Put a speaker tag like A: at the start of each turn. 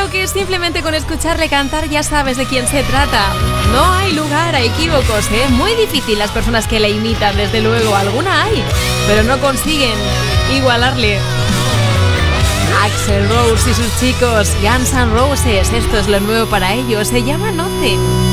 A: Creo que simplemente con escucharle cantar ya sabes de quién se trata. No hay lugar a equívocos, ¿eh? Muy difícil las personas que le imitan, desde luego. Alguna hay, pero no consiguen igualarle. Axl Rose y sus chicos Guns N' Roses, esto es lo nuevo para ellos, se llama Nothing.